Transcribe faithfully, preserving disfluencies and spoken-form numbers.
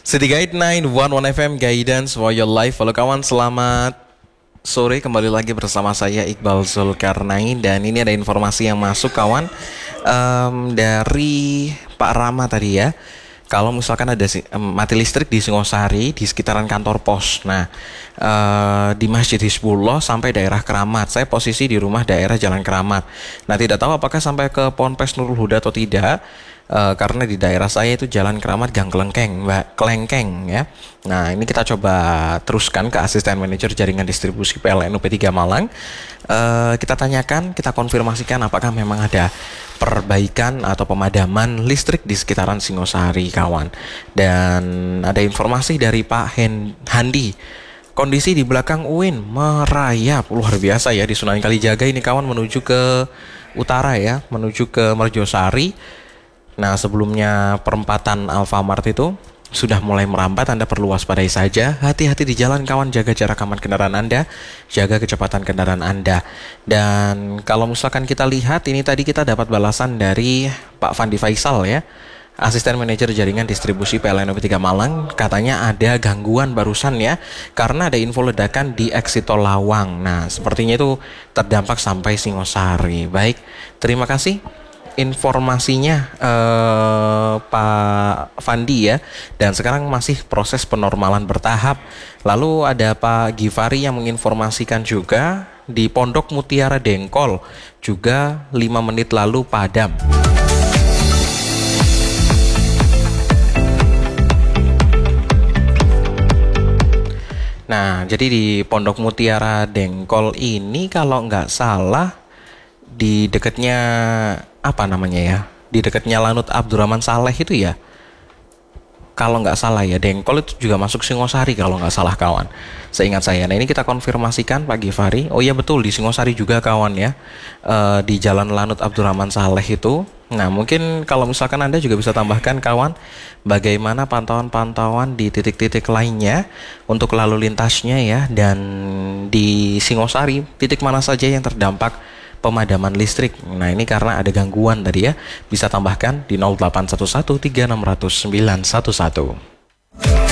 City Guide sembilan satu satu F M Guidance for your life. Halo kawan, selamat sore, kembali lagi bersama saya Iqbal Zulkarnain. Dan ini ada informasi yang masuk kawan, um, dari Pak Rama tadi ya. Kalau misalkan ada um, mati listrik di Singosari, di sekitaran kantor pos, nah uh, di Masjid Hizbullah sampai daerah Keramat. Saya posisi di rumah daerah Jalan Keramat. Nah tidak tahu apakah sampai ke Ponpes Nurul Huda atau tidak. Uh, karena di daerah saya itu Jalan Keramat Gang Kelengkeng, Mbak, Kelengkeng ya. Nah ini kita coba teruskan ke asisten manajer jaringan distribusi P L N U P tiga Malang. Uh, kita tanyakan, kita konfirmasikan apakah memang ada perbaikan atau pemadaman listrik di sekitaran Singosari kawan. Dan ada informasi dari Pak Hen Handi. Kondisi di belakang U I N merayap luar biasa ya di Sunan Kalijaga ini kawan, menuju ke utara ya, menuju ke Merjosari. Nah sebelumnya perempatan Alfamart itu sudah mulai merambat, Anda perlu waspadai saja. Hati-hati di jalan kawan, jaga jarak aman kendaraan Anda, jaga kecepatan kendaraan Anda. Dan kalau misalkan kita lihat, ini tadi kita dapat balasan dari Pak Fandi Faisal ya, asisten manajer jaringan distribusi P L N U P tiga Malang. Katanya ada gangguan barusan ya, karena ada info ledakan di exit tol Lawang. Nah sepertinya itu terdampak sampai Singosari. Baik, terima kasih informasinya eh, Pak Fandi ya. Dan sekarang masih proses penormalan bertahap. Lalu ada Pak Givari yang menginformasikan juga di Pondok Mutiara Dengkol juga lima menit lalu padam. Nah jadi di Pondok Mutiara Dengkol ini kalau nggak salah di dekatnya apa namanya ya, di dekatnya Lanut Abdurrahman Saleh itu ya, kalau nggak salah ya. Dengkol itu juga masuk Singosari kalau nggak salah kawan, seingat saya. Nah ini kita konfirmasikan Pak Givari. Oh iya betul, di Singosari juga kawan ya, e, di Jalan Lanut Abdurrahman Saleh itu. Nah mungkin kalau misalkan Anda juga bisa tambahkan kawan, bagaimana pantauan-pantauan di titik-titik lainnya untuk lalu lintasnya ya. Dan di Singosari titik mana saja yang terdampak pemadaman listrik. Nah ini karena ada gangguan tadi ya, bisa tambahkan di nol delapan satu satu tiga enam nol nol sembilan satu satu.